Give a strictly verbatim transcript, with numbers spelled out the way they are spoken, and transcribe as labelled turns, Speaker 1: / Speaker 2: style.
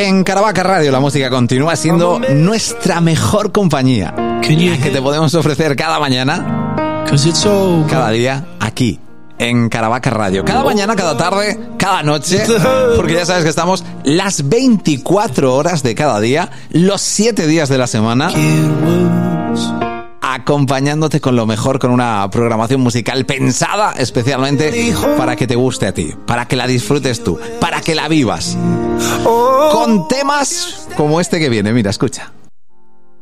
Speaker 1: En Caravaca Radio la música continúa siendo nuestra mejor compañía, la que te podemos ofrecer cada mañana, cada día, aquí, en Caravaca Radio. Cada mañana, cada tarde, cada noche, porque ya sabes que estamos las veinticuatro horas de cada día, los siete días de la semana, acompañándote con lo mejor, con una programación musical pensada especialmente para que te guste a ti, para que la disfrutes tú, para que la vivas, con temas como este que viene. Mira, escucha.